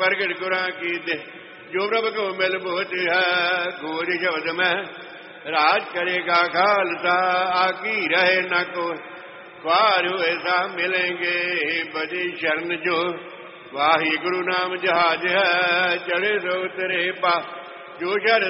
प्रगट गुरा की दे जो प्रभ को मिल बोत है खोज शब्द में राज करेगा खालसा आकी रहे न को ख्वार ऐसा मिलेंगे बड़ी शरण जो वाही गुरु नाम जहाज है चढ़े सो तेरे पा जो शर